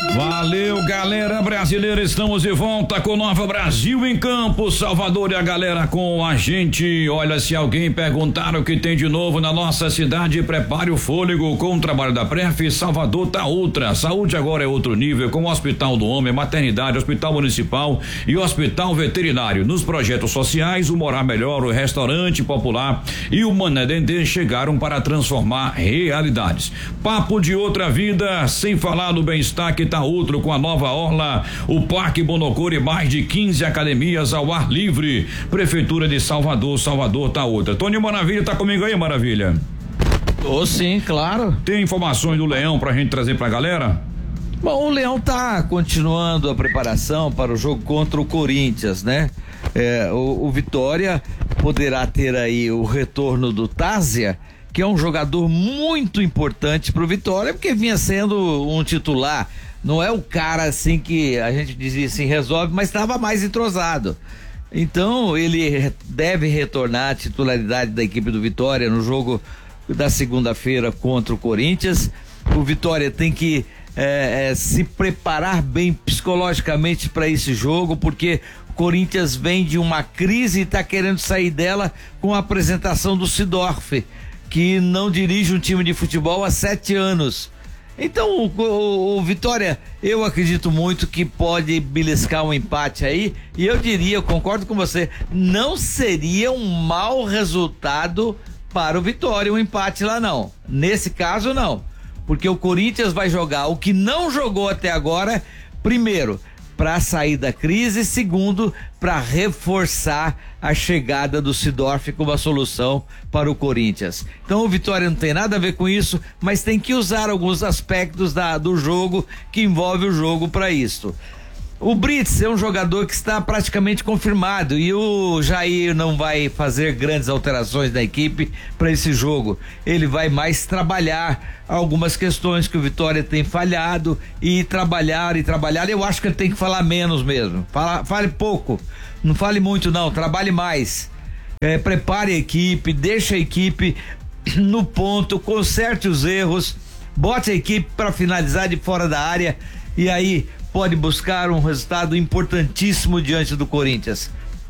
Valeu, galera brasileira, estamos de volta com Nova Brasil em Campo, Salvador, e a galera com a gente. Olha, se alguém perguntar o que tem de novo na nossa cidade, prepare o fôlego com o trabalho da Pref. Salvador tá outra, saúde agora é outro nível, com o Hospital do Homem, Maternidade, Hospital Municipal e Hospital Veterinário. Nos projetos sociais, o Morar Melhor, o Restaurante Popular e o Mané Dendê chegaram para transformar realidades. Papo de outra vida, sem falar do bem-estar que tá outro, com a nova orla, o Parque Bonocor e mais de 15 academias ao ar livre. Prefeitura de Salvador, Salvador tá outra. Tony Maravilha tá comigo aí, Maravilha? Sim, claro. Tem informações do Leão pra gente trazer pra galera? Bom, o Leão tá continuando a preparação para o jogo contra o Corinthians, né? O Vitória poderá ter aí o retorno do Tázia, que é um jogador muito importante pro Vitória, porque vinha sendo um titular. Não é o cara assim que a gente dizia assim, resolve, mas estava mais entrosado. Então ele deve retornar à titularidade da equipe do Vitória no jogo da segunda-feira contra o Corinthians. O Vitória tem que se preparar bem psicologicamente para esse jogo, porque o Corinthians vem de uma crise e está querendo sair dela com a apresentação do Seedorf, que não dirige um time de futebol há 7 anos. Então o Vitória, eu acredito muito que pode beliscar um empate aí, e eu diria, eu concordo com você, não seria um mau resultado para o Vitória um empate lá não, nesse caso não, porque o Corinthians vai jogar o que não jogou até agora, primeiro, para sair da crise, segundo, para reforçar a chegada do Seedorf como a solução para o Corinthians. Então o Vitória não tem nada a ver com isso, mas tem que usar alguns aspectos do jogo que envolve o jogo para isso. O Brits é um jogador que está praticamente confirmado e o Jair não vai fazer grandes alterações na equipe para esse jogo. Ele vai mais trabalhar algumas questões que o Vitória tem falhado e trabalhar. Eu acho que ele tem que falar menos mesmo. Fale pouco, não fale muito não, trabalhe mais. Prepare a equipe, deixe a equipe no ponto, conserte os erros, bote a equipe para finalizar de fora da área e aí pode buscar um resultado importantíssimo diante do Corinthians.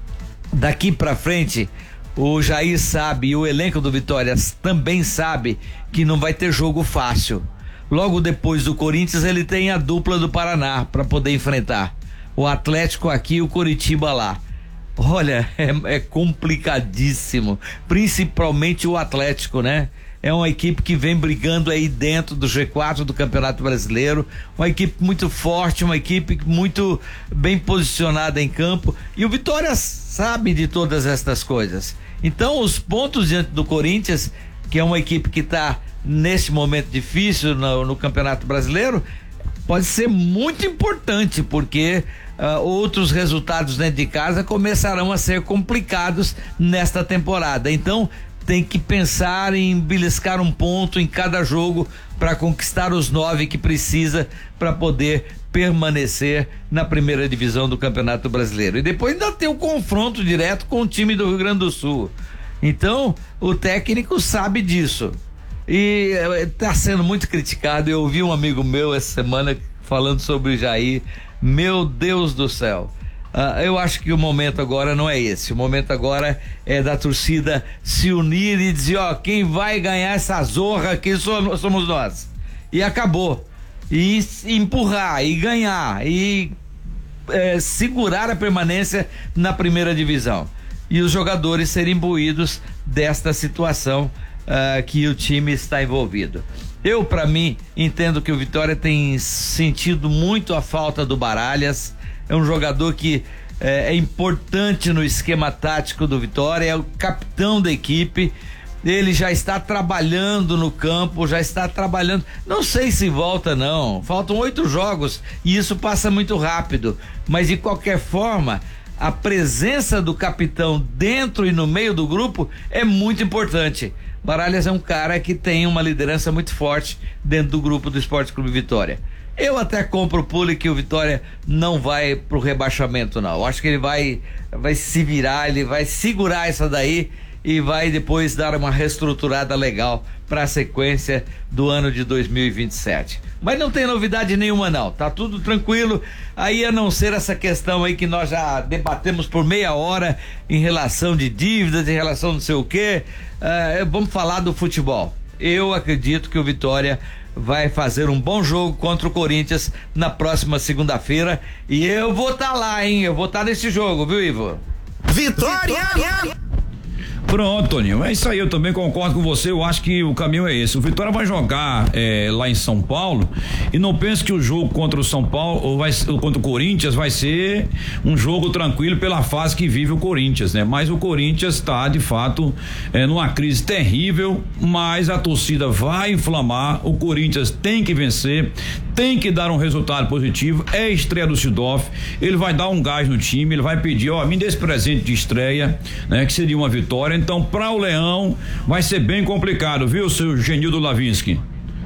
Daqui pra frente, o Jair sabe e o elenco do Vitória também sabe que não vai ter jogo fácil. Logo depois do Corinthians, ele tem a dupla do Paraná para poder enfrentar. O Atlético aqui e o Coritiba lá. Olha, é complicadíssimo, principalmente o Atlético, né? É uma equipe que vem brigando aí dentro do G4 do Campeonato Brasileiro, uma equipe muito forte, uma equipe muito bem posicionada em campo, e o Vitória sabe de todas estas coisas. Então os pontos diante do Corinthians, que é uma equipe que está neste momento difícil no Campeonato Brasileiro, pode ser muito importante, porque outros resultados dentro de casa começarão a ser complicados nesta temporada. Então tem que pensar em beliscar um ponto em cada jogo para conquistar os 9 que precisa para poder permanecer na primeira divisão do Campeonato Brasileiro. E depois ainda tem o confronto direto com o time do Rio Grande do Sul. Então o técnico sabe disso e está sendo muito criticado. Eu ouvi um amigo meu essa semana falando sobre o Jair. Meu Deus do céu. Eu acho que o momento agora não é esse. O momento agora é da torcida se unir e dizer, quem vai ganhar essa zorra aqui somos nós. E acabou. E empurrar, e ganhar, e segurar a permanência na primeira divisão. E os jogadores serem imbuídos desta situação que o time está envolvido. Eu, para mim, entendo que o Vitória tem sentido muito a falta do Baralhas. É um jogador que é importante no esquema tático do Vitória, é o capitão da equipe. Ele já está trabalhando no campo, não sei se volta não, faltam 8 jogos e isso passa muito rápido, mas de qualquer forma a presença do capitão dentro e no meio do grupo é muito importante. Baralhas é um cara que tem uma liderança muito forte dentro do grupo do Esporte Clube Vitória. Eu até compro o pulo que o Vitória não vai pro rebaixamento não, eu acho que ele vai se virar, ele vai segurar essa daí e vai depois dar uma reestruturada legal para a sequência do ano de 2027. Mas não tem novidade nenhuma não, tá tudo tranquilo, aí a não ser essa questão aí que nós já debatemos por meia hora em relação de dívidas, em relação não sei o quê, vamos falar do futebol. Eu acredito que o Vitória vai fazer um bom jogo contra o Corinthians na próxima segunda-feira e eu vou estar lá, hein? Eu vou estar nesse jogo, viu, Ivo? Vitória! Pronto, Toninho, é isso aí, eu também concordo com você, eu acho que o caminho é esse. O Vitória vai jogar lá em São Paulo e não pense que o jogo contra o São Paulo ou contra o Corinthians vai ser um jogo tranquilo pela fase que vive o Corinthians, né? Mas o Corinthians está de fato numa crise terrível, mas a torcida vai inflamar, o Corinthians tem que vencer, tem que dar um resultado positivo, é estreia do Sidorf, ele vai dar um gás no time, ele vai pedir, me dê esse presente de estreia, né? Que seria uma vitória. Então, para o Leão, vai ser bem complicado, viu, seu Genildo Lavinski?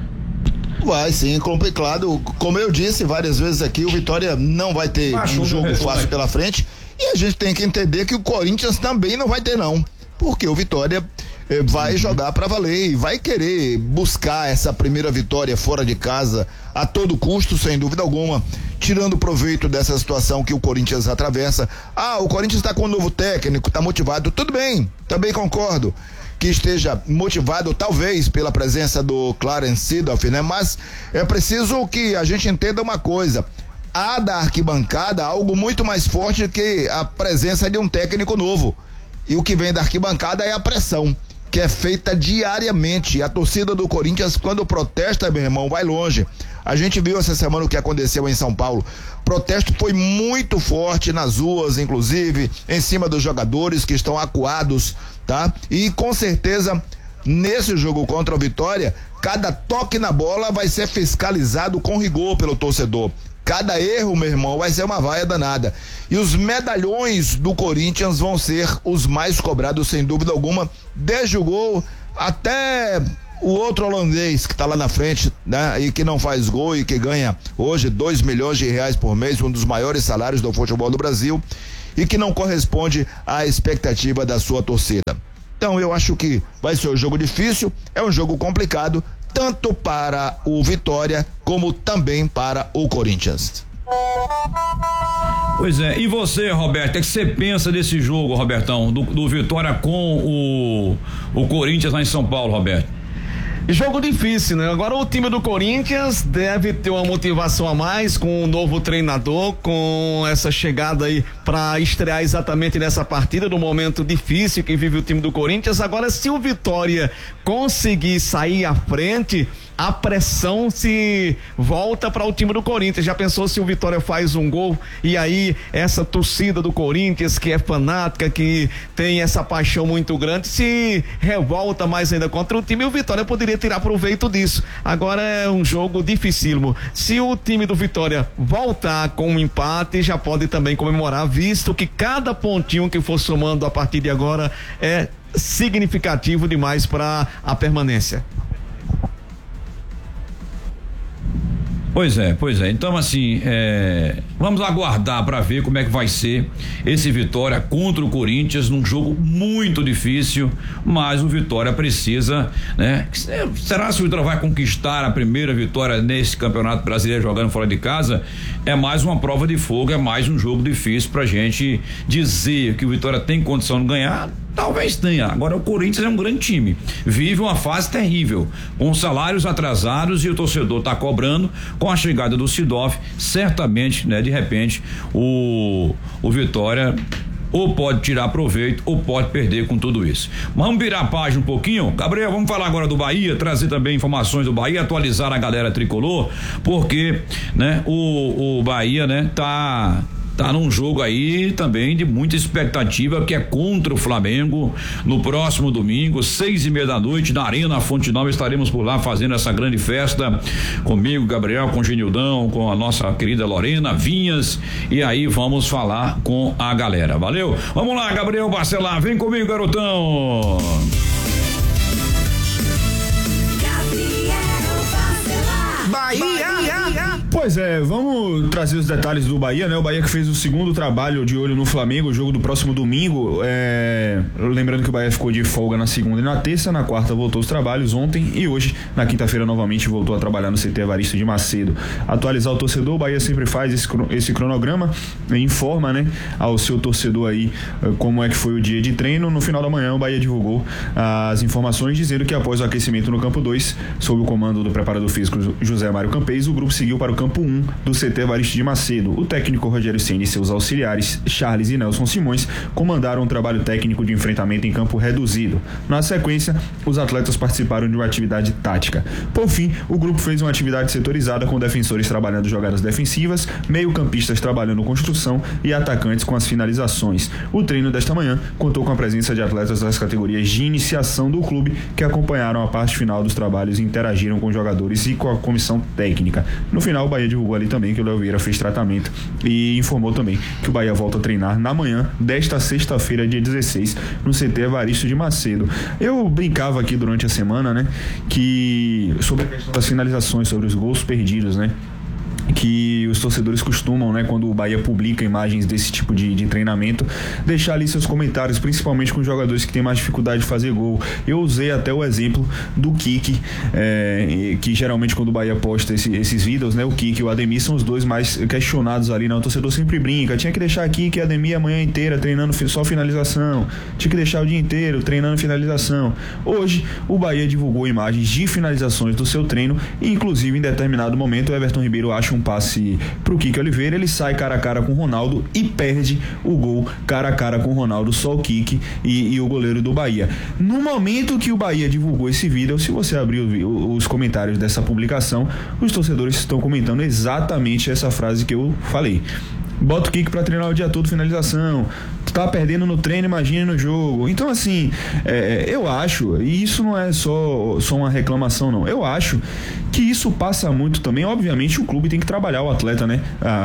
Vai sim, complicado. Como eu disse várias vezes aqui, o Vitória não vai ter um jogo fácil pela frente. E a gente tem que entender que o Corinthians também não vai ter, não. Porque o Vitória vai jogar para valer e vai querer buscar essa primeira vitória fora de casa a todo custo, sem dúvida alguma, tirando proveito dessa situação que o Corinthians atravessa. O Corinthians está com um novo técnico, está motivado, tudo bem, também concordo que esteja motivado talvez pela presença do Clarence Seedorf, né? Mas é preciso que a gente entenda uma coisa: há da arquibancada algo muito mais forte que a presença de um técnico novo, e o que vem da arquibancada é a pressão que é feita diariamente. A torcida do Corinthians, quando protesta, meu irmão, vai longe. A gente viu essa semana o que aconteceu em São Paulo. O protesto foi muito forte nas ruas, inclusive em cima dos jogadores que estão acuados, tá? E com certeza nesse jogo contra o Vitória, cada toque na bola vai ser fiscalizado com rigor pelo torcedor. Cada erro, meu irmão, vai ser uma vaia danada. E os medalhões do Corinthians vão ser os mais cobrados, sem dúvida alguma, desde o gol até o outro holandês que tá lá na frente, né? E que não faz gol e que ganha hoje R$2 milhões por mês, um dos maiores salários do futebol do Brasil, e que não corresponde à expectativa da sua torcida. Então eu acho que vai ser um jogo difícil, é um jogo complicado, tanto para o Vitória como também para o Corinthians. Pois é, e você, Roberto, o que você pensa desse jogo, Robertão, do Vitória com o Corinthians lá em São Paulo, Roberto? Jogo difícil, né? Agora o time do Corinthians deve ter uma motivação a mais com o novo treinador, com essa chegada aí para estrear exatamente nessa partida, no momento difícil que vive o time do Corinthians. Agora, se o Vitória conseguir sair à frente, a pressão se volta para o time do Corinthians. Já pensou se o Vitória faz um gol e aí essa torcida do Corinthians, que é fanática, que tem essa paixão muito grande, se revolta mais ainda contra o time, e o Vitória poderia tirar proveito disso. Agora é um jogo dificílimo. Se o time do Vitória voltar com um empate, já pode também comemorar, visto que cada pontinho que for somando a partir de agora é significativo demais para a permanência. Pois é. Então, assim, vamos aguardar para ver como é que vai ser esse Vitória contra o Corinthians, num jogo muito difícil, mas o Vitória precisa, né? Será que o Vitória vai conquistar a primeira vitória nesse Campeonato Brasileiro jogando fora de casa? É mais uma prova de fogo, é mais um jogo difícil pra gente dizer que o Vitória tem condição de ganhar. Talvez tenha. Agora o Corinthians é um grande time, vive uma fase terrível, com salários atrasados, e o torcedor tá cobrando. Com a chegada do Sidorf, certamente, né, de repente o Vitória ou pode tirar proveito ou pode perder com tudo isso. Vamos virar a página um pouquinho, Gabriel, vamos falar agora do Bahia, trazer também informações do Bahia, atualizar a galera tricolor, porque, né, o Bahia, né, tá num jogo aí também de muita expectativa, que é contra o Flamengo no próximo domingo, 6:30 da noite, na Arena Fonte Nova. Estaremos por lá fazendo essa grande festa comigo, Gabriel, com o Genildão, com a nossa querida Lorena Vinhas, e aí vamos falar com a galera. Valeu? Vamos lá, Gabriel Barcelar, vem comigo, garotão. Bahia. Pois é, vamos trazer os detalhes do Bahia, né? O Bahia que fez o segundo trabalho de olho no Flamengo, o jogo do próximo domingo. Lembrando que o Bahia ficou de folga na segunda e na terça, na quarta voltou os trabalhos ontem e hoje, na quinta-feira, novamente voltou a trabalhar no CT Evaristo de Macedo. Atualizar o torcedor, o Bahia sempre faz esse cronograma, informa, né, ao seu torcedor aí como é que foi o dia de treino. No final da manhã, o Bahia divulgou as informações dizendo que após o aquecimento no campo 2, sob o comando do preparador físico José Mário Campês, o grupo seguiu para o campo 1 do CT Evaristo de Macedo. O técnico Rogério Ceni e seus auxiliares, Charles e Nelson Simões, comandaram um trabalho técnico de enfrentamento em campo reduzido. Na sequência, os atletas participaram de uma atividade tática. Por fim, o grupo fez uma atividade setorizada com defensores trabalhando jogadas defensivas, meio-campistas trabalhando construção e atacantes com as finalizações. O treino desta manhã contou com a presença de atletas das categorias de iniciação do clube que acompanharam a parte final dos trabalhos e interagiram com os jogadores e com a comissão técnica. No final, o Bahia divulgou ali também que o Léo Vieira fez tratamento e informou também que o Bahia volta a treinar na manhã desta sexta-feira, dia 16, no CT Evaristo de Macedo. Eu brincava aqui durante a semana, né, que sobre a questão das finalizações, sobre os gols perdidos, né, que os torcedores costumam, né, quando o Bahia publica imagens desse tipo de treinamento, deixar ali seus comentários, principalmente com jogadores que têm mais dificuldade de fazer gol. Eu usei até o exemplo do Kiki, que geralmente quando o Bahia posta esses vídeos, né, o Kiki e o Ademir são os dois mais questionados ali, né? O torcedor sempre brinca, tinha que deixar aqui que Ademir a manhã inteira treinando só finalização, tinha que deixar o dia inteiro treinando finalização. Hoje, o Bahia divulgou imagens de finalizações do seu treino e, inclusive, em determinado momento, o Everton Ribeiro acha um passe pro Kiki Oliveira, ele sai cara a cara com o Ronaldo e perde o gol cara a cara com o Ronaldo, só o Kiki e o goleiro do Bahia. No momento que o Bahia divulgou esse vídeo, se você abrir os comentários dessa publicação, os torcedores estão comentando exatamente essa frase que eu falei. Bota o Kiki pra treinar o dia todo, finalização. Tu tá perdendo no treino, imagina no jogo. Então, assim, eu acho, e isso não é só uma reclamação, não. Eu acho que isso passa muito também. Obviamente, o clube tem que trabalhar o atleta, né?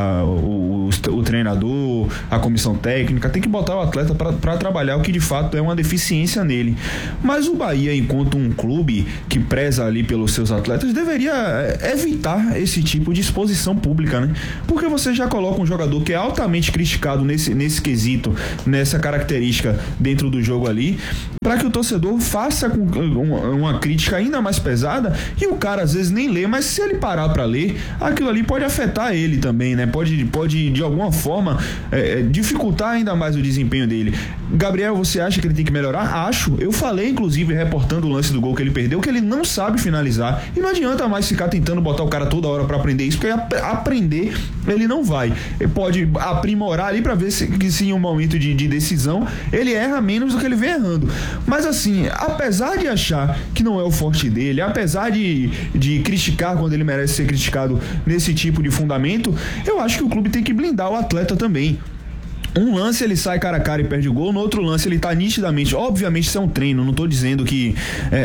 O treinador, a comissão técnica, tem que botar o atleta pra trabalhar o que de fato é uma deficiência nele. Mas o Bahia, enquanto um clube que preza ali pelos seus atletas, deveria evitar esse tipo de exposição pública, né? Porque você já coloca um jogador que é altamente criticado nesse quesito, nessa característica dentro do jogo ali, para que o torcedor faça uma crítica ainda mais pesada, e o cara às vezes nem lê, mas se ele parar para ler, aquilo ali pode afetar ele também, né? Pode de alguma forma dificultar ainda mais o desempenho dele. Gabriel, você acha que ele tem que melhorar? Acho. Eu falei, inclusive, reportando o lance do gol que ele perdeu, que ele não sabe finalizar, e não adianta mais ficar tentando botar o cara toda hora para aprender isso, porque aprender ele não vai. Ele pode aprimorar ali para ver se em um momento de decisão ele erra menos do que ele vem errando. Mas assim, apesar de achar que não é o forte dele, apesar de criticar quando ele merece ser criticado nesse tipo de fundamento, eu acho que o clube tem que blindar o atleta também. Um lance ele sai cara a cara e perde o gol, no outro lance ele tá nitidamente, obviamente isso é um treino, não tô dizendo que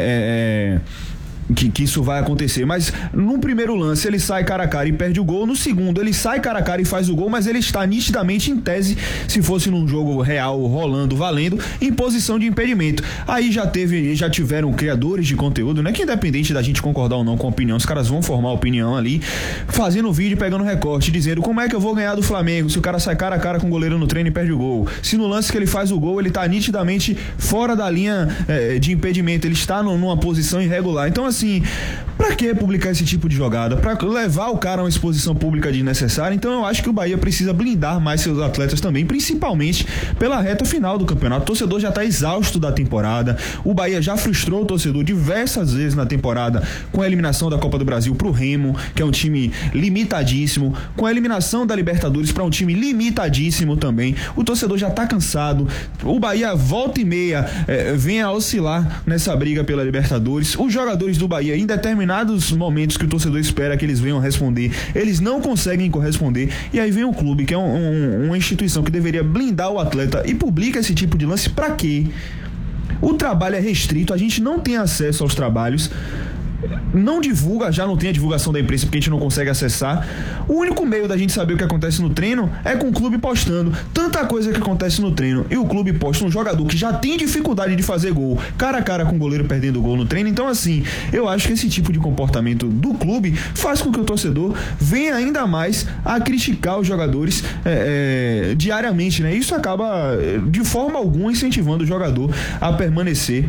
isso vai acontecer, mas no primeiro lance ele sai cara a cara e perde o gol, no segundo ele sai cara a cara e faz o gol, mas ele está nitidamente, em tese, se fosse num jogo real, rolando, valendo, em posição de impedimento. Aí já tiveram criadores de conteúdo, né, que independente da gente concordar ou não com a opinião, os caras vão formar opinião ali, fazendo vídeo, pegando recorte, dizendo como é que eu vou ganhar do Flamengo se o cara sai cara a cara com o goleiro no treino e perde o gol, se no lance que ele faz o gol ele está nitidamente fora da linha de impedimento, ele está numa posição irregular. Então assim, pra que publicar esse tipo de jogada? Pra levar o cara a uma exposição pública desnecessária? Então eu acho que o Bahia precisa blindar mais seus atletas também, principalmente pela reta final do campeonato. O torcedor já tá exausto da temporada, o Bahia já frustrou o torcedor diversas vezes na temporada com a eliminação da Copa do Brasil pro Remo, que é um time limitadíssimo, com a eliminação da Libertadores para um time limitadíssimo também. O torcedor já tá cansado, o Bahia volta e meia vem a oscilar nessa briga pela Libertadores. Os jogadores do Bahia, em determinados momentos que o torcedor espera que eles venham responder, eles não conseguem corresponder, e aí vem o clube, que é uma instituição que deveria blindar o atleta, e publica esse tipo de lance pra quê? O trabalho é restrito, a gente não tem acesso aos trabalhos. não divulga, já não tem a divulgação da imprensa porque a gente não consegue acessar. O único meio da gente saber o que acontece no treino é com o clube postando. Tanta coisa que acontece no treino e o clube posta um jogador que já tem dificuldade de fazer gol, cara a cara com o goleiro perdendo gol no treino. Então, assim, eu acho que esse tipo de comportamento do clube faz com que o torcedor venha ainda mais a criticar os jogadores diariamente, né? Isso acaba, de forma alguma, incentivando o jogador a permanecer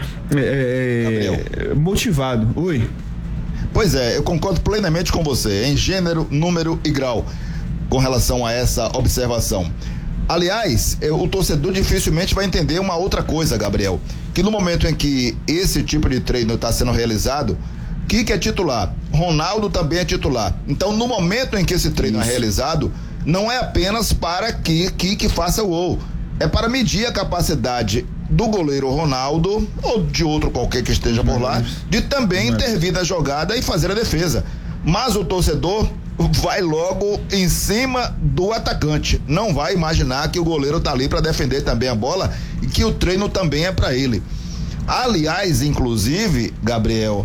motivado. Oi. Pois é, eu concordo plenamente com você, em gênero, número e grau, com relação a essa observação. Aliás, o torcedor dificilmente vai entender uma outra coisa, Gabriel, que no momento em que esse tipo de treino está sendo realizado, Kike é titular, Ronaldo também é titular. Então, no momento em que esse treino é realizado, não é apenas para que Kike faça o gol, é para medir a capacidade do goleiro Ronaldo, ou de outro qualquer que esteja por lá, de também intervir na jogada e fazer a defesa. Mas o torcedor vai logo em cima do atacante, não vai imaginar que o goleiro tá ali para defender também a bola e que o treino também é para ele. Aliás, inclusive, Gabriel,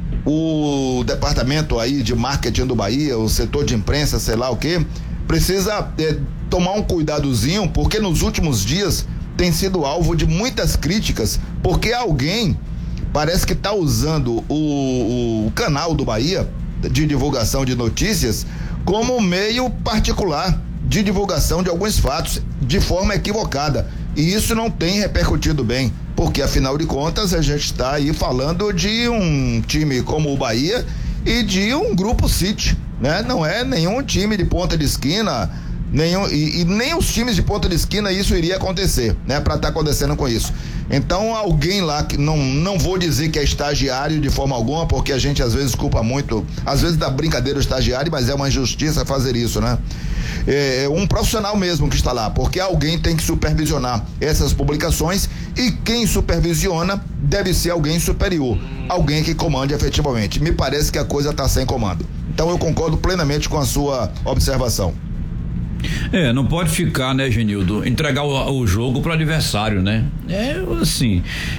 o departamento aí de marketing do Bahia, o setor de imprensa, sei lá o que, precisa tomar um cuidadozinho, porque nos últimos dias tem sido alvo de muitas críticas, porque alguém parece que está usando o canal do Bahia de divulgação de notícias como meio particular de divulgação de alguns fatos de forma equivocada, e isso não tem repercutido bem, porque afinal de contas a gente está aí falando de um time como o Bahia e de um grupo City, né? Não é nenhum time de ponta de esquina, nem os times de ponta de esquina isso iria acontecer, né? Para estar acontecendo com isso. Então alguém lá, que não vou dizer que é estagiário de forma alguma, porque a gente às vezes culpa muito, às vezes dá brincadeira o estagiário, mas é uma injustiça fazer isso, né? É um profissional mesmo que está lá, porque alguém tem que supervisionar essas publicações, e quem supervisiona deve ser alguém superior, alguém que comande efetivamente. Me parece que a coisa está sem comando. Então eu concordo plenamente com a sua observação. Não pode ficar, né, Genildo, entregar o jogo para o adversário, né? Assim,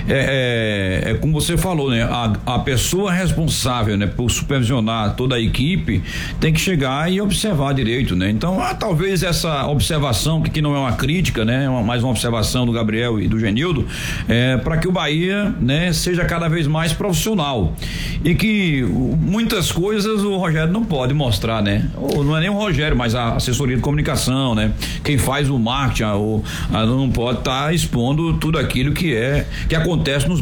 como você falou, né? A pessoa responsável, né, por supervisionar toda a equipe tem que chegar e observar direito, né? Então, talvez essa observação, que não é uma crítica, né? Mais uma observação do Gabriel e do Genildo, para que o Bahia, né, seja cada vez mais profissional, e que muitas coisas o Rogério não pode mostrar, né? Ou não é nem o Rogério, mas a assessoria de comunicação, né? Quem faz o marketing não pode estar expondo tudo aquilo que acontece nos